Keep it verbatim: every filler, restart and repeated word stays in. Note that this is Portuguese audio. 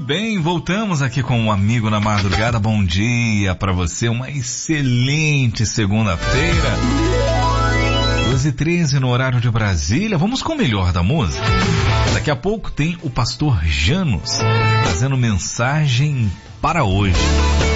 bem, voltamos aqui com um amigo na madrugada. Bom dia para você, uma excelente segunda-feira. doze e treze no horário de Brasília. Vamos com o melhor da música. Daqui a pouco tem o pastor Janos trazendo mensagem para hoje.